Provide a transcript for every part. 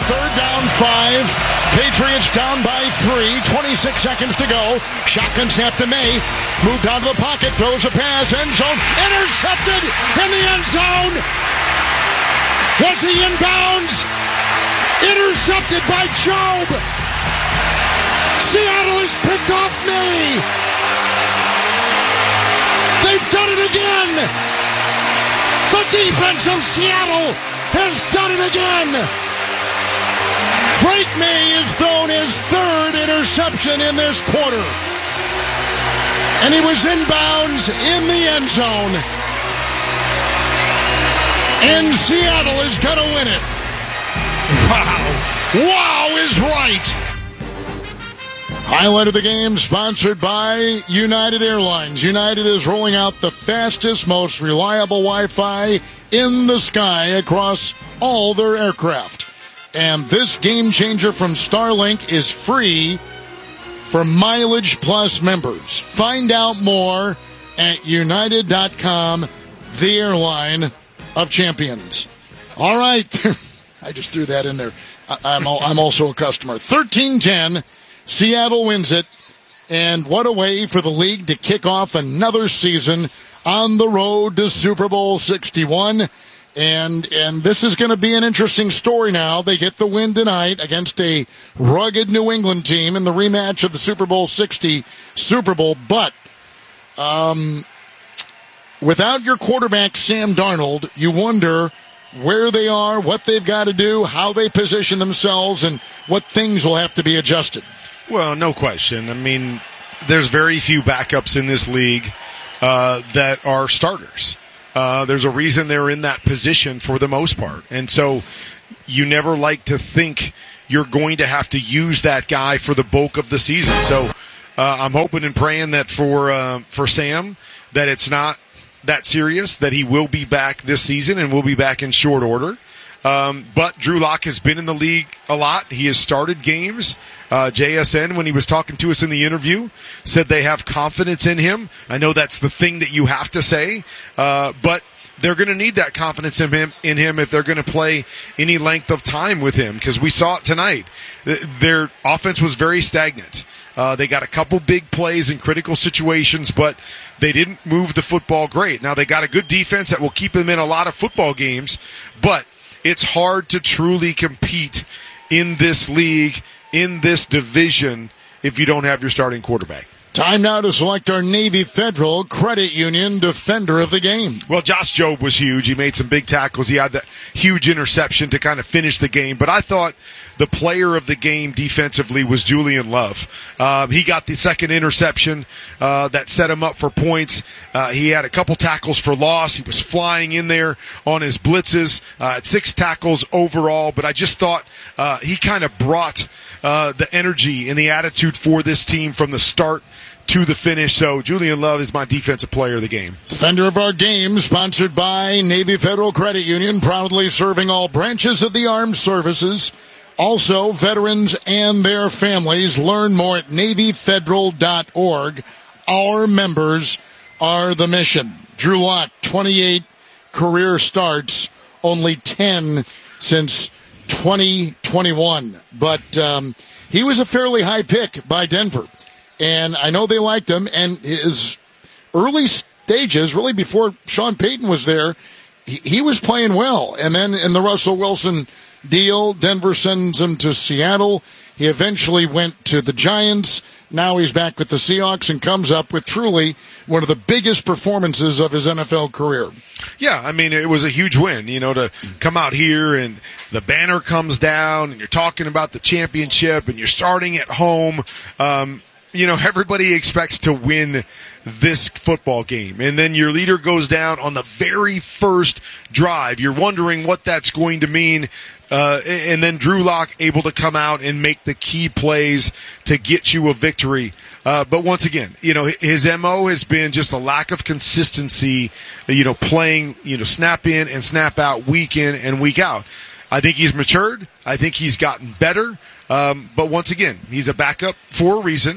Third down, 5. Patriots down by 3. 26 seconds to go. Shotgun snap to May. Moved out of the pocket. Throws a pass. End zone. Intercepted in the end zone. Was he in bounds? Intercepted by Job. Seattle has picked off May. They've done it again. The defense of Seattle has done it again. Drake May has thrown his third interception in this quarter. And he was inbounds in the end zone. And Seattle is going to win it. Wow. Wow is right. Highlight of the game sponsored by United Airlines. United is rolling out the fastest, most reliable Wi-Fi in the sky across all their aircraft. And this game changer from Starlink is free for Mileage Plus members. Find out more at united.com, the airline of champions. All right. I just threw that in there. I'm also a customer. 13-10. Seattle wins it, and what a way for the league to kick off another season on the road to Super Bowl 61. And this is going to be an interesting story now. They get the win tonight against a rugged New England team in the rematch of the Super Bowl 60 Super Bowl. But without your quarterback, Sam Darnold, you wonder where they are, what they've got to do, how they position themselves, and what things will have to be adjusted. Well, no question. I mean, there's very few backups in this league that are starters. There's a reason they're in that position for the most part. And so you never like to think you're going to have to use that guy for the bulk of the season. So I'm hoping and praying that for Sam, that it's not that serious, that he will be back this season and will be back in short order. But Drew Lock has been in the league a lot. He has started games. JSN, when he was talking to us in the interview, said they have confidence in him. I know that's the thing that you have to say, but they're going to need that confidence in him if they're going to play any length of time with him, because we saw it tonight. Their offense was very stagnant. They got a couple big plays in critical situations, but they didn't move the football great. Now, they got a good defense that will keep them in a lot of football games, but it's hard to truly compete in this league, in this division, if you don't have your starting quarterback. Time now to select our Navy Federal Credit Union Defender of the Game. Well, Josh Jobe was huge. He made some big tackles. He had that huge interception to kind of finish the game. But I thought the player of the game defensively was Julian Love. He got the second interception that set him up for points. He had a couple tackles for loss. He was flying in there on his blitzes. 6 tackles overall. But I just thought he kind of brought the energy and the attitude for this team from the start to the finish. So Julian Love is my defensive player of the game. Defender of our game, sponsored by Navy Federal Credit Union, proudly serving all branches of the armed services. Also, veterans and their families. Learn more at NavyFederal.org. Our members are the mission. Drew Lock, 28 career starts, only 10 since 2021. But he was a fairly high pick by Denver. And I know they liked him, and his early stages, really before Sean Payton was there, he was playing well. And then in the Russell Wilson deal, Denver sends him to Seattle. He eventually went to the Giants. Now he's back with the Seahawks and comes up with truly one of the biggest performances of his NFL career. Yeah, I mean, it was a huge win, to come out here and the banner comes down and you're talking about the championship and you're starting at home. Everybody expects to win this football game. And then your leader goes down on the very first drive. You're wondering what that's going to mean. And then Drew Lock able to come out and make the key plays to get you a victory. But once again, his MO has been just a lack of consistency, playing, snap in and snap out week in and week out. I think he's matured. I think he's gotten better. But once again, he's a backup for a reason.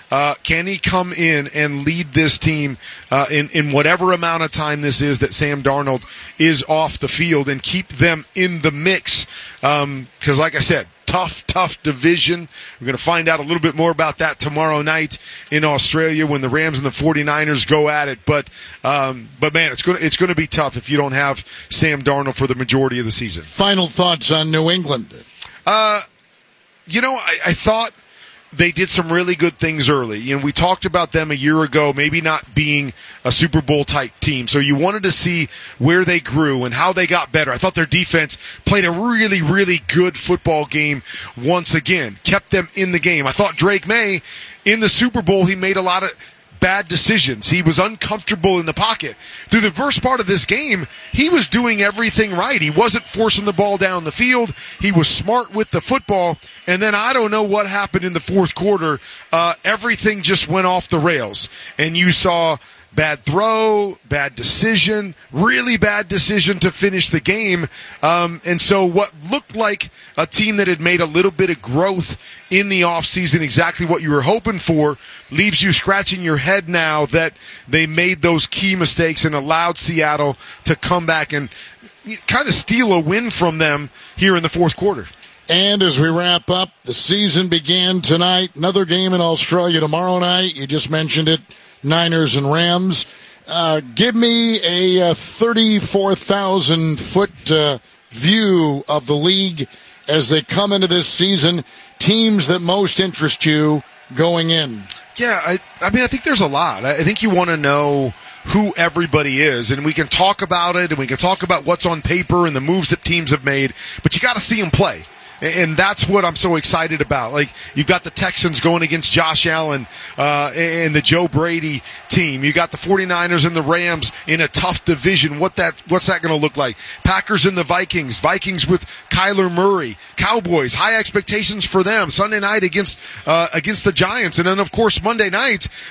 Can he come in and lead this team in whatever amount of time this is that Sam Darnold is off the field and keep them in the mix? Because like I said, tough division. We're going to find out a little bit more about that tomorrow night in Australia when the Rams and the 49ers go at it. But man, it's going to be tough if you don't have Sam Darnold for the majority of the season. Final thoughts on New England? I thought they did some really good things early. We talked about them a year ago, maybe not being a Super Bowl type team. So you wanted to see where they grew and how they got better. I thought their defense played a really, really good football game once again, kept them in the game. I thought Drake May in the Super Bowl, he made a lot of bad decisions. He was uncomfortable in the pocket. Through the first part of this game, he was doing everything right. He wasn't forcing the ball down the field. He was smart with the football. And then I don't know what happened in the fourth quarter. Everything just went off the rails. And you saw bad throw, bad decision, really bad decision to finish the game. And so what looked like a team that had made a little bit of growth in the offseason, exactly what you were hoping for, leaves you scratching your head now that they made those key mistakes and allowed Seattle to come back and kind of steal a win from them here in the fourth quarter. And as we wrap up, the season began tonight. Another game in Australia tomorrow night. You just mentioned it. Niners and Rams. Give me a 34,000-foot view of the league as they come into this season. Teams that most interest you going in. Yeah, I think there's a lot. I think you want to know who everybody is, and we can talk about it, and we can talk about what's on paper and the moves that teams have made, but you got to see them play. And that's what I'm so excited about. Like, you've got the Texans going against Josh Allen and the Joe Brady team. You got the 49ers and the Rams in a tough division. What's that going to look like? Packers and the Vikings. Vikings with Kyler Murray. Cowboys, high expectations for them. Sunday night against the Giants. And then, of course, Monday night,